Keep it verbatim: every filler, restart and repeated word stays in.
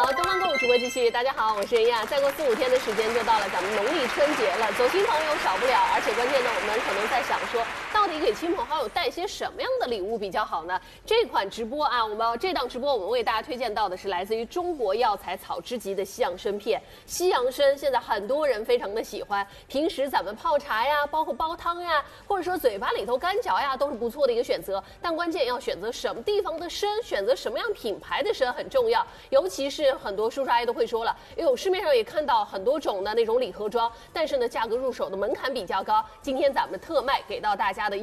东方购物直播继续，大家好，我是妍娅。再过四五天的时间就到了咱们农历春节了，走亲朋友少不了，而且关键呢，我们可能在想说，到底给亲朋好友带些什么样的礼物比较好呢？这款直播啊，我们这档直播我们为大家推荐到的是来自于中国药材草之集的西洋参片。西洋参现在很多人非常的喜欢，平时咱们泡茶呀，包括煲汤呀，或者说嘴巴里头干嚼呀，都是不错的一个选择。但关键要选择什么地方的参，选择什么样品牌的参很重要，尤其是很多叔叔阿姨都会说了，因为我市面上也看到很多种的那种礼盒装，但是呢，价格入手的门槛比较高。今天咱们特卖给到大家的。